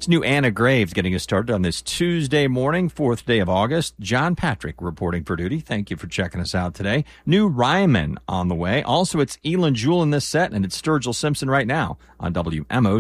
It's new Anna Graves getting us started on this Tuesday morning, 4th day of August. John Patrick reporting for duty. Thank you for checking us out today. New Ryman on the way. Also, it's Elin Jewell in this set, and it's Sturgill Simpson right now on WMO.